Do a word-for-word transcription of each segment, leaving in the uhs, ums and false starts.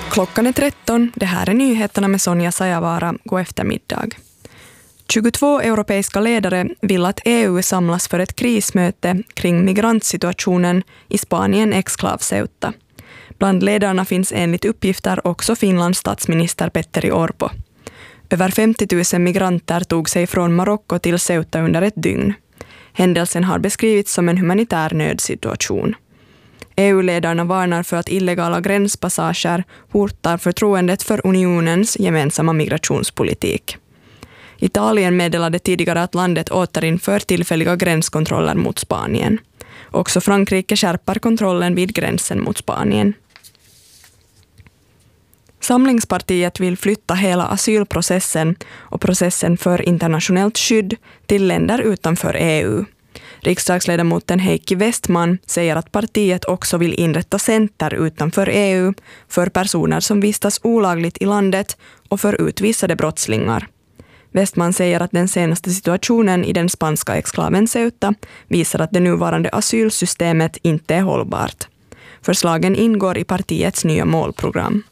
Klockan är tretton, det här är nyheterna med Sonja Sajavara, god eftermiddag. tjugotvå europeiska ledare vill att E U samlas för ett krismöte kring migrantsituationen i Spanien exklav Ceuta. Bland ledarna finns enligt uppgifter också Finlands statsminister Petteri Orpo. Över femtio tusen migranter tog sig från Marocko till Ceuta under ett dygn. Händelsen har beskrivits som en humanitär nödsituation. E U-ledarna varnar för att illegala gränspassager hotar förtroendet för unionens gemensamma migrationspolitik. Italien meddelade tidigare att landet återinför tillfälliga gränskontroller mot Spanien. Också Frankrike skärper kontrollen vid gränsen mot Spanien. Samlingspartiet vill flytta hela asylprocessen och processen för internationellt skydd till länder utanför E U. Riksdagsledamoten Heikki Westman säger att partiet också vill inrätta center utanför E U för personer som vistas olagligt i landet och för utvisade brottslingar. Westman säger att den senaste situationen i den spanska exklaven Ceuta visar att det nuvarande asylsystemet inte är hållbart. Förslagen ingår i partiets nya målprogram.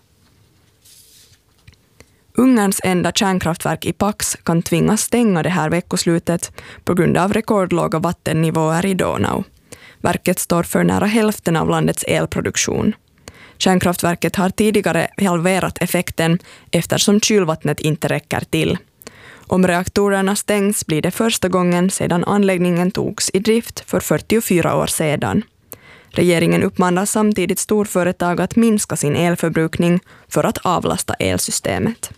Ungerns enda kärnkraftverk i Paks kan tvingas stänga det här veckoslutet på grund av rekordlåga vattennivåer i Donau. Verket står för nära hälften av landets elproduktion. Kärnkraftverket har tidigare halverat effekten eftersom kylvattnet inte räcker till. Om reaktorerna stängs blir det första gången sedan anläggningen togs i drift för fyrtiofyra år sedan. Regeringen uppmanar samtidigt storföretag att minska sin elförbrukning för att avlasta elsystemet.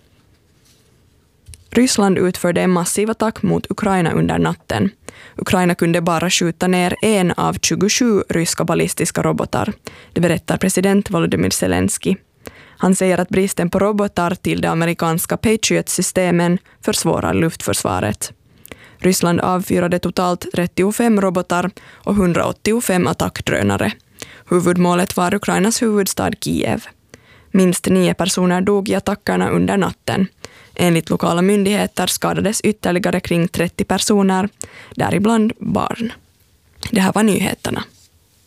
Ryssland utförde en massiv attack mot Ukraina under natten. Ukraina kunde bara skjuta ner en av tjugosju ryska ballistiska robotar. Det berättar president Volodymyr Zelensky. Han säger att bristen på robotar till de amerikanska Patriot-systemen försvårar luftförsvaret. Ryssland avfyrade totalt trettiofem robotar och hundraåttiofem attackdrönare. Huvudmålet var Ukrainas huvudstad Kiev. Minst nio personer dog i attackerna under natten. Enligt lokala myndigheter skadades ytterligare kring trettio personer, däribland barn. Det här var nyheterna.